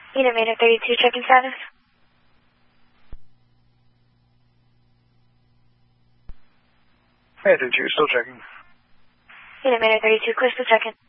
Unit 32, check-in status. Hey, 32, still checking. Unit 32, clear, still checking.